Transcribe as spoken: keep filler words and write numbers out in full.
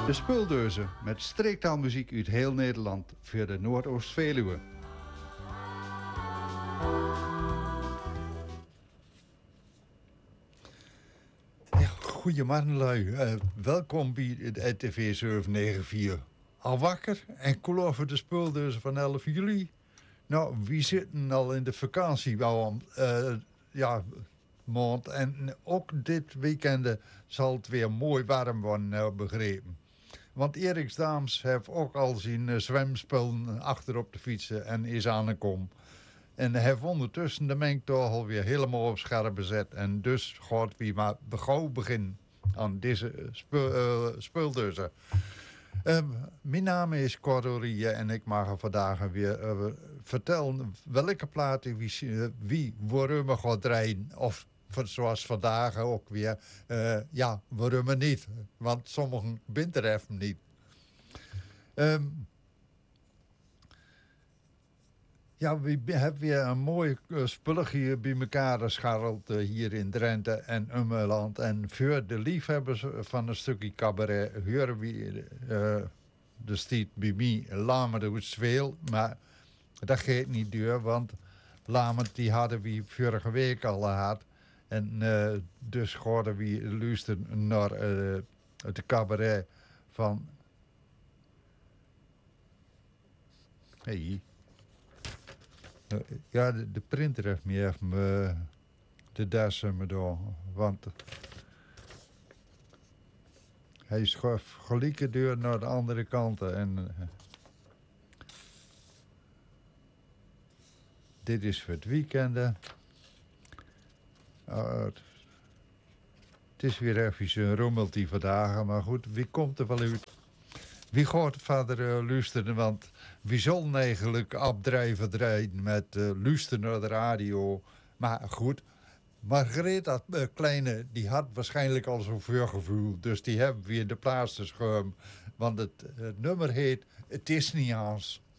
De Speeldeuzen met streektaalmuziek uit heel Nederland voor de Noordoost-Veluwe. Ja, goedemorgen lui. Uh, welkom bij de R T V zeven negen vier. Al wakker en cool over de Speeldeuzen van elf juli. Nou, wie zitten al in de vakantie? Wel, uh, ja, maand. En ook dit weekend zal het weer mooi warm worden, uh, begrepen. Want Eriks Daams heeft ook al zijn uh, zwemspullen achter op de fietsen en is aangekomen. En hij heeft ondertussen de mengtocht alweer helemaal op scherp bezet. En dus gaat wie maar gauw beginnen aan deze spul, uh, speeldeuzen. Uh, mijn naam is Cordorie en ik mag vandaag weer uh, vertellen welke platen wie, uh, wie waarom we gaat draaien. Of zoals vandaag ook weer, uh, ja, waarom we niet. Want sommigen binden er even niet. Um, ja, we hebben weer een mooi uh, spulletje bij elkaar gescharreld uh, hier in Drenthe en Ummeland. En voor de liefhebbers van een stukje cabaret horen we uh, de stiet bij mij Lamert uit Zweel. Maar dat gaat niet duur, want Lamert die hadden we vorige week al gehad. En uh, dus gaan we luisteren naar uh, het cabaret van... Hey. Ja, de, de printer heeft me even uh, de dassen me door. Want hij schuift gelijke deur naar de andere kant. En uh, dit is voor het weekend. Uh, het, het is weer even een rommeltie vandaag. Maar goed, wie komt er wel uit? Wie gaat verder uh, luisteren? Want wie zullen eigenlijk afdrijven draaien met uh, luisteren naar de radio? Maar goed, Margaretha uh, Kleine, die had waarschijnlijk al zo'n voorgevoel. Dus die hebben we in de plaats te schuimen. Want het, het nummer heet Het is niet Hans.